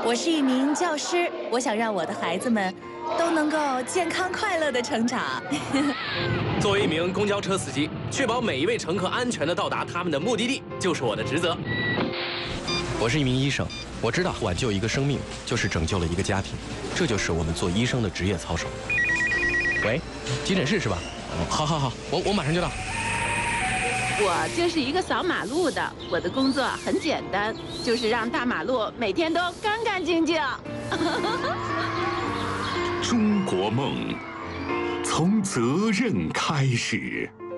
我是一名教师，我想让我的孩子们都能够健康快乐地成长。 作为一名公交车司机，确保每一位乘客安全地到达他们的目的地，就是我的职责。 我是一名医生，我知道挽救一个生命就是拯救了一个家庭，这就是我们做医生的职业操守。喂，急诊室是吧？好，我马上就到。 我就是一个扫马路的，我的工作很简单，就是让大马路每天都干干净净。 中国梦，从责任开始。